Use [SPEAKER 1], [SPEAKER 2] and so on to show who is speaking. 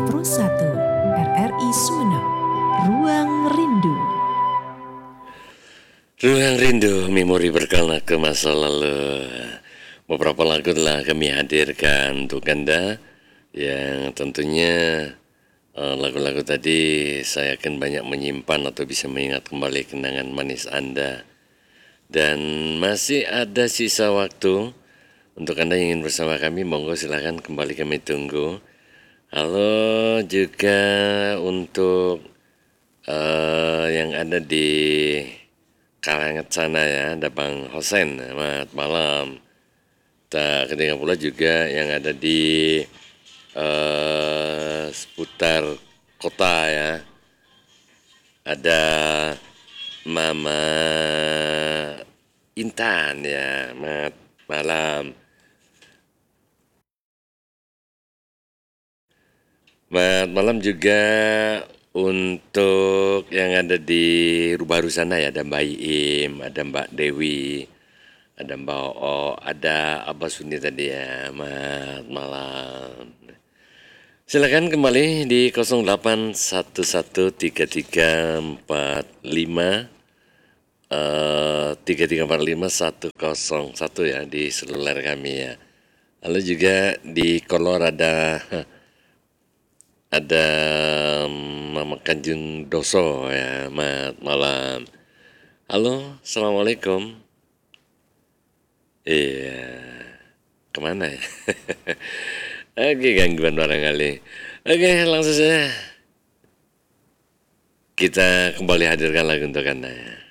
[SPEAKER 1] Pro 1 RRI Sumeneb. Ruang Rindu.
[SPEAKER 2] Ruang Rindu, memori berkelana ke masa lalu. Beberapa lagu telah kami hadirkan untuk Anda yang tentunya lagu-lagu tadi saya akan banyak menyimpan atau bisa mengingat kembali kenangan manis Anda. Dan masih ada sisa waktu untuk Anda yang ingin bersama kami, monggo silahkan kembali kami tunggu. Halo juga untuk yang ada di Karangat sana ya, ada Bang Hosen, selamat malam. Tak ketinggalan pula juga yang ada di seputar kota ya, ada Mama Intan ya, selamat malam. Selamat malam juga untuk yang ada di Rubaru sana ya, ada Mbak Iim, ada Mbak Dewi, ada Mbak Oo, ada Abah Suni tadi ya, selamat malam. Silakan kembali di 08113345 3345 101 ya di seluler kami ya. Lalu juga di kolor ada Mama Kanjeng Doso ya, selamat malam. Halo, assalamualaikum. Iya, kemana ya? Oke, gangguan barangkali. Oke, langsung saja kita kembali hadirkan lagu untuk Anda ya.